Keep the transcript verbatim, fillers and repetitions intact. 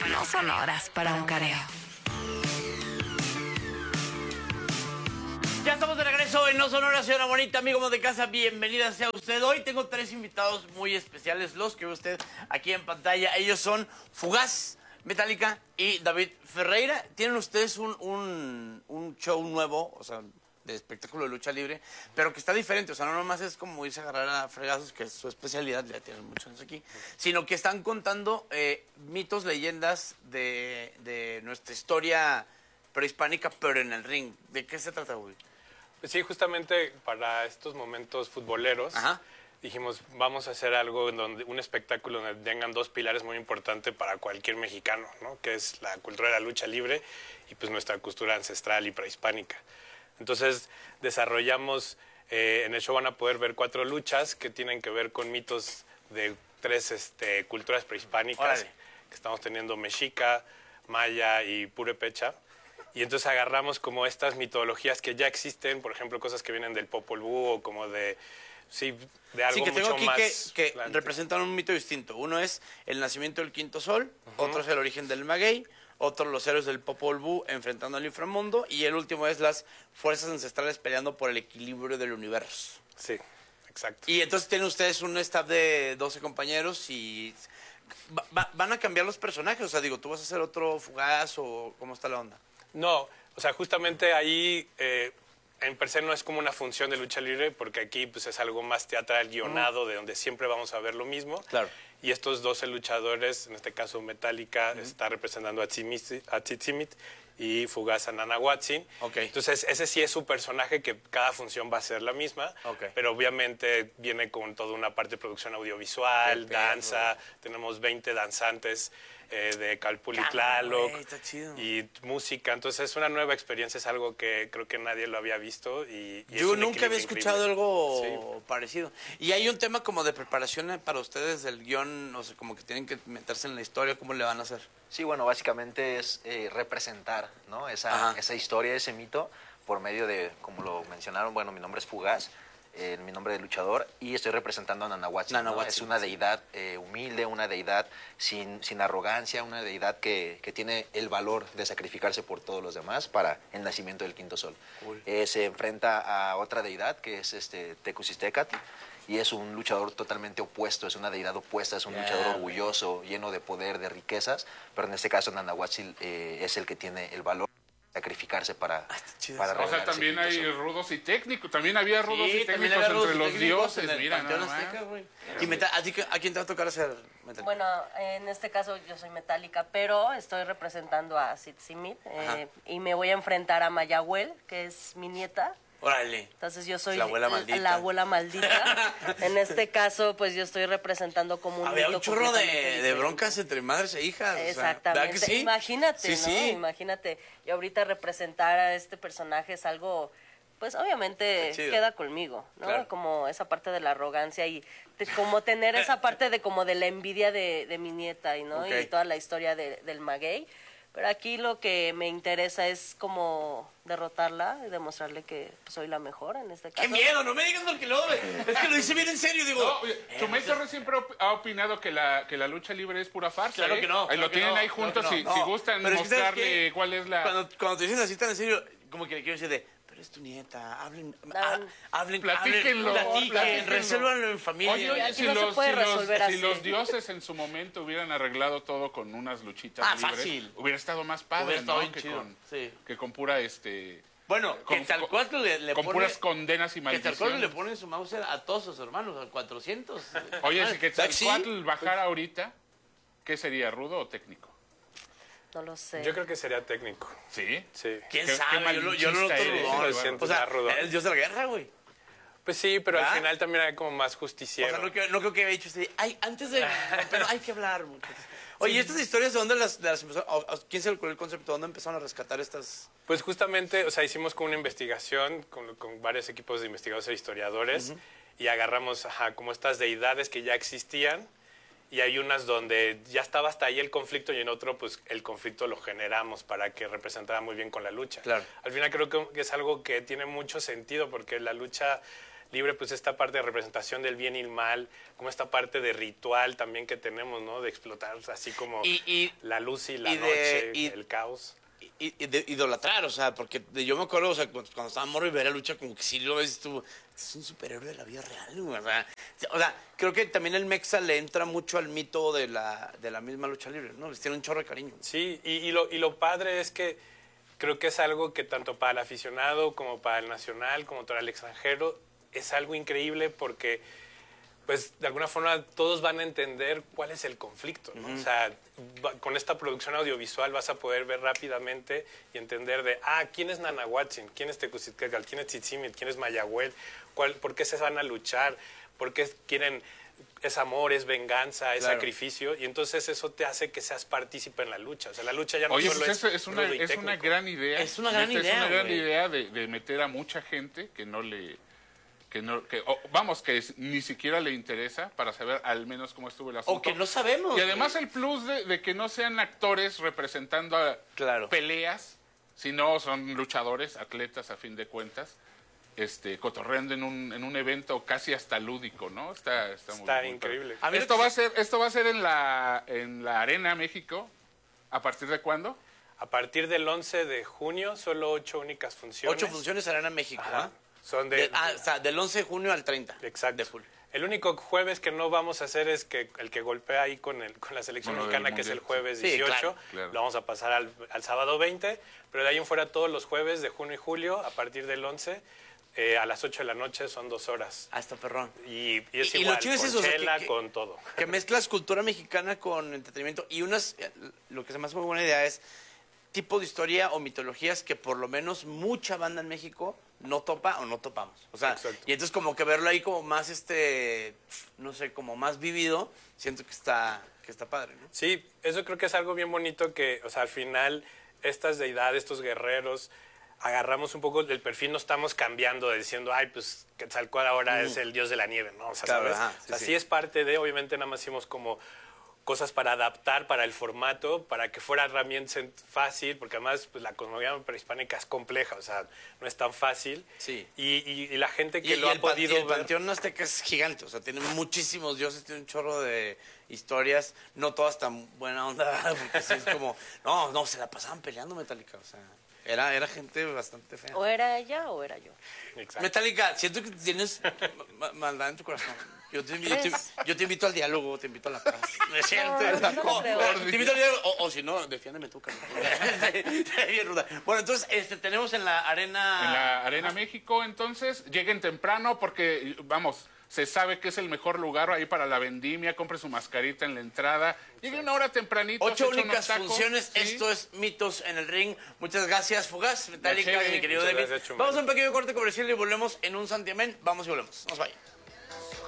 No son horas para un careo. Ya estamos de regreso en No Sonora, señora bonita, amigos de casa, bienvenida sea usted. Hoy tengo tres invitados muy especiales, los que ve usted aquí en pantalla. Ellos son Fugaz, Metallica y David Ferreira. Tienen ustedes un, un, un show nuevo, o sea, de espectáculo de lucha libre, pero que está diferente. O sea, no nomás es como irse a agarrar a fregazos, que es su especialidad, ya tienen muchos años aquí, sino que están contando eh, mitos, leyendas de, de nuestra historia prehispánica, pero en el ring. ¿De qué se trata, güey? Pues sí, justamente para estos momentos futboleros, Ajá. dijimos, vamos a hacer algo en donde un espectáculo donde tengan dos pilares muy importantes para cualquier mexicano, ¿no? Que es la cultura de la lucha libre y pues nuestra cultura ancestral y prehispánica. Entonces desarrollamos, eh, en el show van a poder ver cuatro luchas que tienen que ver con mitos de tres este, culturas prehispánicas, Órale. que estamos teniendo mexica, maya y purépecha. Y entonces agarramos como estas mitologías que ya existen, por ejemplo, cosas que vienen del Popol Vuh o como de, sí, de algo sí, que mucho tengo aquí más... que, que representan un mito distinto. Uno es el nacimiento del quinto sol, uh-huh. otro es el origen del maguey, otro los héroes del Popol Vuh enfrentando al inframundo, y el último es las fuerzas ancestrales peleando por el equilibrio del universo. Sí, exacto. Y entonces tienen ustedes un staff de doce compañeros y... Va, va, ¿Van a cambiar los personajes? O sea, digo, ¿tú vas a hacer otro Fugaz o cómo está la onda? No, o sea, justamente ahí eh, en per se no es como una función de lucha libre, porque aquí pues es algo más teatral, guionado, uh-huh. de donde siempre vamos a ver lo mismo. Claro. Y estos doce luchadores, en este caso Metallica, uh-huh. está representando a Tzitzimit y Fugaz a Nanahuatzin. Okay. Entonces ese sí es su personaje, que cada función va a ser la misma, okay. pero obviamente viene con toda una parte de producción audiovisual, danza, tenemos veinte danzantes eh, de Calpul y Tlaloc, y música. Entonces es una nueva experiencia, es algo que creo que nadie lo había visto. Y, y Yo nunca había escuchado increíble. algo sí. parecido. Y hay un tema como de preparación para ustedes del guión, o sea, como que tienen que meterse en la historia, ¿cómo le van a hacer? Sí, bueno, básicamente es eh, representar, ¿no? esa, esa historia, ese mito, por medio de, como lo mencionaron, bueno, mi nombre es Fugaz, eh, mi nombre de luchador, y estoy representando a Nanahuatzin, Nanahuatzin, ¿no? Es una deidad eh, humilde, una deidad sin, sin arrogancia, una deidad que, que tiene el valor de sacrificarse por todos los demás para el nacimiento del quinto sol. Cool. Eh, se enfrenta a otra deidad que es este Tecusistecatl, y es un luchador totalmente opuesto, es una deidad opuesta, es un yeah, luchador orgulloso, lleno de poder, de riquezas, pero en este caso Nanahuatzin eh, es el que tiene el valor de sacrificarse para, ah, para o sea, también hay sol. rudos y técnicos, también había rudos sí, y técnicos rudos entre y los dioses, en el mira, Panteón nada Azteca, ¿Y meta, a, ti, a quién te va a tocar hacer Metallica? Bueno, en este caso yo soy Metallica, pero estoy representando a Tzitzimit eh, y me voy a enfrentar a Mayahuel, que es mi nieta. Órale. Entonces yo soy la abuela maldita. La abuela maldita. En este caso, pues yo estoy representando como un Había un chorro de, de broncas entre madres e hijas. Exactamente. O sea, ¿verdad que sí? Imagínate, sí, ¿no? Sí. Imagínate. Y ahorita representar a este personaje es algo, pues obviamente queda conmigo, ¿no? Claro. Como esa parte de la arrogancia y de, como tener esa parte de como de la envidia de, de mi nieta, y ¿no? Okay. Y toda la historia de, del maguey. Pero aquí lo que me interesa es como derrotarla y demostrarle que pues, soy la mejor en este caso. ¡Qué miedo! No me digas porque lo... Es que lo dice bien en serio, digo... No, Chumel Torres siempre ha opinado que la, que la lucha libre es pura farsa. Claro ¿eh? que no. Ahí claro lo tienen no, ahí juntos, claro si, no. si gustan Pero mostrarle es que, cuál es la... Cuando, cuando te dicen así tan en serio, como que le quiero decir de... Pero es tu nieta, hablen, Dan, hablen, platíquenlo, hablen, platiquen, platíquenlo. resuélvanlo en familia. Oye, oye si, no los, si, los, si los dioses en su momento hubieran arreglado todo con unas luchitas ah, libres, fácil. hubiera estado más padre, hubiera estado ¿no? Que chido. con, sí. que con pura este... Bueno, con, que Quetzalcóatl le, le con pone... puras condenas y maldiciones. Que Quetzalcóatl le pone su Mauser a todos sus hermanos, a cuatrocientos. Oye, si Quetzalcóatl bajara ahorita, ¿qué sería, rudo o técnico? No lo sé. Yo creo que sería técnico. ¿Sí? Sí. ¿Quién ¿Qué, sabe? qué yo, no, yo no lo noto O sea, era el dios de la guerra, güey. Pues sí, pero ¿verdad? Al final también hay como más justiciero. O sea, no, creo, no creo que haya dicho así, ay, antes de... pero hay que hablar, muchachos. Oye, ¿estas historias de dónde las, de las empezaron? ¿Quién se le ocurrió el concepto? ¿De dónde empezaron a rescatar estas...? Pues justamente, o sea, hicimos como una investigación con, con varios equipos de investigadores e historiadores, uh-huh. y agarramos, ajá, como estas deidades que ya existían, y hay unas donde ya estaba hasta ahí el conflicto, y en otro, pues, el conflicto lo generamos para que representara muy bien con la lucha. Claro. Al final creo que es algo que tiene mucho sentido, porque la lucha libre, pues esta parte de representación del bien y el mal, como esta parte de ritual también que tenemos, ¿no? De explotar así como y, y, la luz y la y de, noche, y, el caos. Y, y de idolatrar, o sea, porque de, yo me acuerdo, o sea, cuando, cuando estaba morro y ver la lucha, como que sí lo ves, tú, es un superhéroe de la vida real, güey, o sea, o sea, creo que también el Mexa le entra mucho al mito de la, de la misma lucha libre, ¿no? Les tiene un chorro de cariño. Sí, y, y, lo, y lo padre es que creo que es algo que tanto para el aficionado como para el nacional, como para el extranjero, es algo increíble porque, pues, de alguna forma todos van a entender cuál es el conflicto, ¿no? Uh-huh. O sea, va, con esta producción audiovisual vas a poder ver rápidamente y entender de, ah, ¿quién es Nanahuatzin? ¿Quién es Tecuztitlacal? ¿Quién es Tzitzimit? ¿Quién es Mayahuel? ¿Cuál, ¿Por qué se van a luchar? ¿Por qué quieren... es amor, es venganza, es claro. sacrificio, y entonces eso te hace que seas partícipe en la lucha. O sea, la lucha ya no Oye, solo pues es, es, una, es una gran idea. Es una gran Neta, idea, Es una gran güey. idea de, de meter a mucha gente que no le... que no que oh, vamos, que es, ni siquiera le interesa para saber al menos cómo estuvo el asunto. O que no sabemos. Y además güey. el plus de, de que no sean actores representando a claro. peleas, sino son luchadores, atletas a fin de cuentas. Este, cotorreando en un, en un evento casi hasta lúdico, ¿no? Está, está, muy, está muy increíble. A esto, va a ser, esto va a ser en la, en la Arena México. ¿A partir de cuándo? A partir del once de junio, solo ocho únicas funciones. Ocho funciones Arena México, ¿ah? Son de, de, ah, o sea, del once de junio al treinta. Exacto. De full. El único jueves que no vamos a hacer es que el que golpea ahí con, el, con la selección bueno, mexicana, que es el jueves sí, dieciocho, claro, claro. Lo vamos a pasar al, al sábado veinte, pero de ahí en fuera todos los jueves de junio y julio, a partir del once, Eh, a las ocho de la noche son dos horas. Ah, está perrón. Y, y es y, igual, y lo chido es con eso, chela, o sea, que, que, con todo. Que mezclas cultura mexicana con entretenimiento. Y unas, lo que se me hace muy buena idea es tipo de historia o mitologías que por lo menos mucha banda en México no topa o no topamos. O sea, exacto. Y entonces como que verlo ahí como más, este, no sé, como más vivido, siento que está, que está padre, ¿no? Sí, eso creo que es algo bien bonito que, o sea, al final, estas deidades, estos guerreros, agarramos un poco del perfil, no estamos cambiando, diciendo, ay, pues Quetzalcóatl ahora mm. es el dios de la nieve, ¿no? O sea, claro, ¿sabes? Ajá, sí, o sea, sí. sí es parte de, obviamente nada más hicimos como cosas para adaptar para el formato, para que fuera realmente fácil, porque además pues, la cosmovía prehispánica es compleja, o sea, no es tan fácil. Sí. Y, y, y la gente que y, lo y ha el, podido y el ver... panteón azteca es gigante, o sea, tiene muchísimos dioses, tiene un chorro de historias, no todas tan buena onda, porque sí es como, no, no, se la pasaban peleando Metallica, o sea... Era, era gente bastante fea. O era ella o era yo. Exacto. Metallica, siento que tienes ma maldad en tu corazón. Yo te, yo, te, yo te invito al diálogo, te invito a la paz. ¿No es cierto? No, no, o, te invito al diálogo, o, o si no, defiéndeme tú, Carlos. Bien ruda. Bueno, entonces, este, tenemos en la Arena... En la Arena México, entonces, lleguen temprano porque, vamos... Se sabe que es el mejor lugar ahí para la vendimia, compre su mascarita en la entrada. Llegue una hora tempranito. Ocho únicas funciones, ¿sí? Esto es Mitos en el Ring. Muchas gracias, Fugaz, Metallica, mi querido David. Vamos a un pequeño corte comercial y volvemos en un santiamén. Vamos y volvemos. Nos vaya.